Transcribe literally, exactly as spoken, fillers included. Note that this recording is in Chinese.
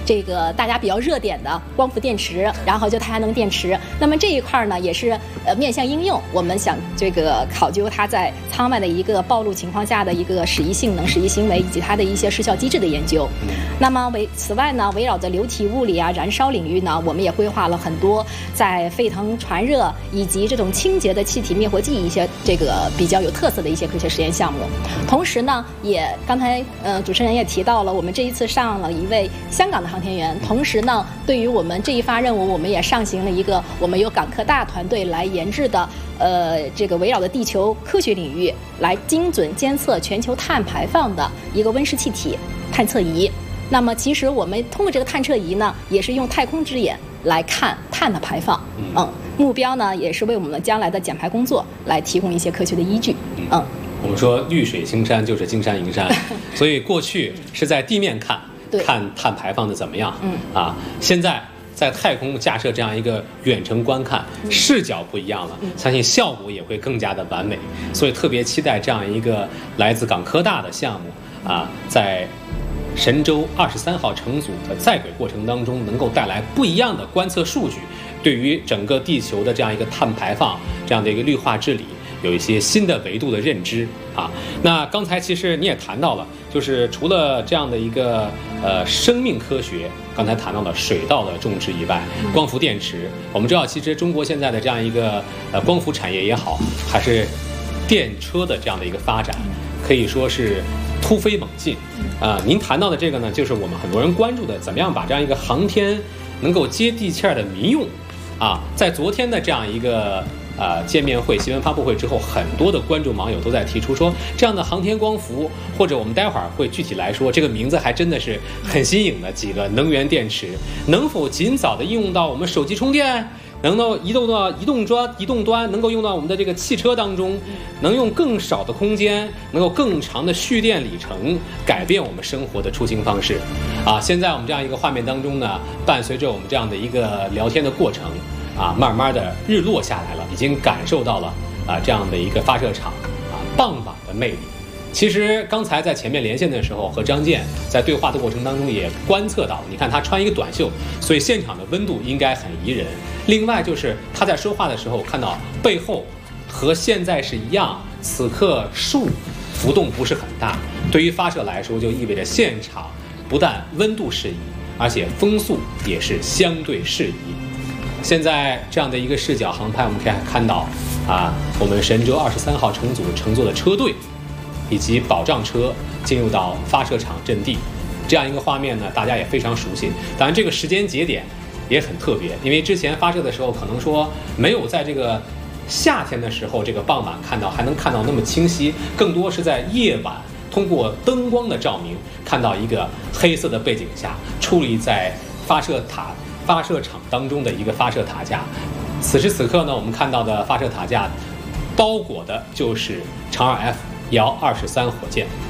这个大家比较热点的光伏电池，然后就太阳能电池。那么这一块呢，也是呃面向应用，我们想这个考究它在舱外的一个暴露情况下的一个使役性能、使役行为以及它的一些失效机制的研究。那么围此外呢，围绕着流体物理啊、燃烧领域呢，我们也规划了很多在沸腾传热以及这种清洁的气体灭火剂一些这个比较有特色的一些科学实验项目。同时呢，也刚才呃主持人也提到了，我们这一次上了一位香港的航天员，同时呢，对于我们这一发任务，我们也上行了一个我们由港科大团队来研制的呃这个围绕着地球科学领域来精准监测全球碳排放的一个温室气体探测仪。那么其实我们通过这个探测仪呢，也是用太空之眼来看碳的排放，嗯，目标呢也是为我们将来的减排工作来提供一些科学的依据，嗯。 我们说绿水青山就是金山银山，所以过去是在地面看看碳排放的怎么样，嗯啊，现在在太空架设这样一个远程观看，视角不一样了，相信效果也会更加的完美，所以特别期待这样一个来自港科大的项目啊，在神舟二十三号乘组的在轨过程当中，能够带来不一样的观测数据，对于整个地球的这样一个碳排放、这样的一个绿化治理，有一些新的维度的认知啊。那刚才其实你也谈到了，就是除了这样的一个呃生命科学，刚才谈到了水稻的种植以外，光伏电池，我们知道其实中国现在的这样一个呃光伏产业也好，还是电车的这样的一个发展，可以说是突飞猛进啊、呃。您谈到的这个呢，就是我们很多人关注的，怎么样把这样一个航天能够接地气儿的民用啊，在昨天的这样一个呃见面会、新闻发布会之后，很多的观众网友都在提出说，这样的航天光伏，或者我们待会儿会具体来说，这个名字还真的是很新颖的几个能源电池，能否尽早的应用到我们手机充电？能够移动到移动端，移动端能够用到我们的这个汽车当中，能用更少的空间，能够更长的蓄电里程，改变我们生活的出行方式。啊，现在我们这样一个画面当中呢，伴随着我们这样的一个聊天的过程，啊，慢慢的日落下来了，已经感受到了啊这样的一个发射场啊傍晚的魅力。其实刚才在前面连线的时候，和张健在对话的过程当中也观测到，你看他穿一个短袖，所以现场的温度应该很宜人。另外就是他在说话的时候，看到背后和现在是一样，此刻树浮动不是很大，对于发射来说就意味着现场不但温度适宜，而且风速也是相对适宜。现在这样的一个视角航拍，我们可以看到啊，我们神舟二十三号乘组乘坐的车队以及保障车进入到发射场阵地，这样一个画面呢，大家也非常熟悉。当然，这个时间节点也很特别，因为之前发射的时候，可能说没有在这个夏天的时候，这个傍晚看到还能看到那么清晰，更多是在夜晚通过灯光的照明，看到一个黑色的背景下矗立在发射塔发射场当中的一个发射塔架。此时此刻呢，我们看到的发射塔架包裹的就是长二 F 遥二十三火箭。